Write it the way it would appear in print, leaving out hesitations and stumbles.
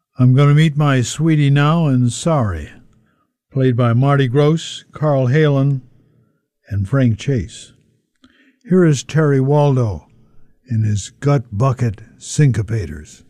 I'm Gonna Meet My Sweetie Now and Sorry, played by Marty Gross, Carl Halen, and Frank Chase. Here is Terry Waldo in his Gut Bucket Syncopators.